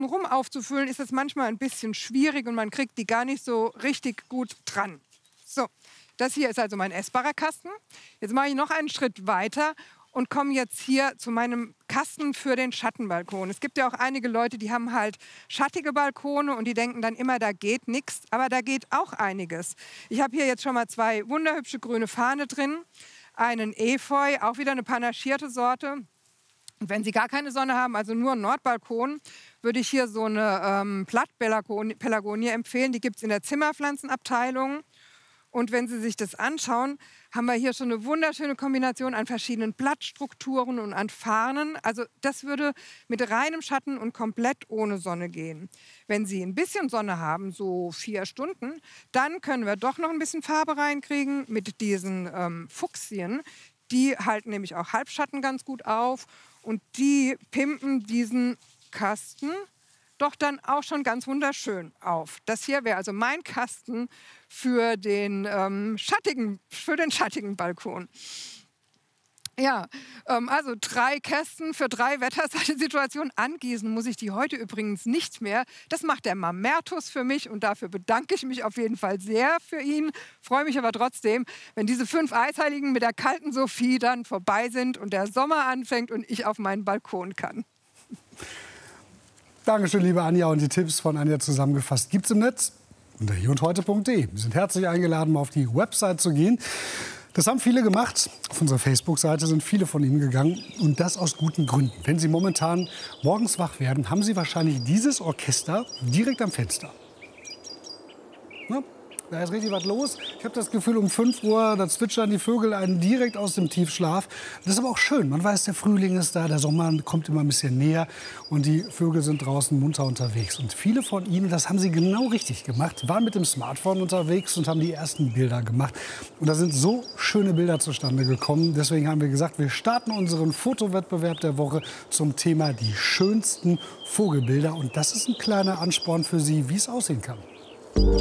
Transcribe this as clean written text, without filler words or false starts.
Garten rum aufzufüllen, ist das manchmal ein bisschen schwierig und man kriegt die gar nicht so richtig gut dran. So, das hier ist also mein essbarer Kasten. Jetzt mache ich noch einen Schritt weiter und komme jetzt hier zu meinem Kasten für den Schattenbalkon. Es gibt ja auch einige Leute, die haben halt schattige Balkone und die denken dann immer, da geht nichts. Aber da geht auch einiges. Ich habe hier jetzt schon mal 2 wunderhübsche grüne Fahne drin, einen Efeu, auch wieder eine panaschierte Sorte. Und wenn Sie gar keine Sonne haben, also nur einen Nordbalkon, würde ich hier so eine Blattpelargonie empfehlen. Die gibt es in der Zimmerpflanzenabteilung. Und wenn Sie sich das anschauen, haben wir hier schon eine wunderschöne Kombination an verschiedenen Blattstrukturen und an Farnen. Also das würde mit reinem Schatten und komplett ohne Sonne gehen. Wenn Sie ein bisschen Sonne haben, so 4 Stunden, dann können wir doch noch ein bisschen Farbe reinkriegen mit diesen Fuchsien. Die halten nämlich auch Halbschatten ganz gut auf und die pimpen diesen Kasten doch dann auch schon ganz wunderschön auf. Das hier wäre also mein Kasten für den schattigen Balkon. Ja, also 3 Kästen für 3 Wettersituationen. Angießen muss ich die heute übrigens nicht mehr. Das macht der Mamertus für mich und dafür bedanke ich mich auf jeden Fall sehr für ihn. Freue mich aber trotzdem, wenn diese 5 Eisheiligen mit der kalten Sophie dann vorbei sind und der Sommer anfängt und ich auf meinen Balkon kann. Dankeschön, liebe Anja. Und die Tipps von Anja zusammengefasst gibt es im Netz unter hierundheute.de. Sie sind herzlich eingeladen, mal auf die Website zu gehen. Das haben viele gemacht. Auf unserer Facebook-Seite sind viele von Ihnen gegangen. Und das aus guten Gründen. Wenn Sie momentan morgens wach werden, haben Sie wahrscheinlich dieses Orchester direkt am Fenster. Na, da ist richtig was los. Ich habe das Gefühl, um 5 Uhr, da zwitschern die Vögel einen direkt aus dem Tiefschlaf. Das ist aber auch schön. Man weiß, der Frühling ist da, der Sommer kommt immer ein bisschen näher und die Vögel sind draußen munter unterwegs. Und viele von Ihnen, das haben sie genau richtig gemacht, waren mit dem Smartphone unterwegs und haben die ersten Bilder gemacht. Und da sind so schöne Bilder zustande gekommen. Deswegen haben wir gesagt, wir starten unseren Fotowettbewerb der Woche zum Thema die schönsten Vogelbilder. Und das ist ein kleiner Ansporn für Sie, wie es aussehen kann.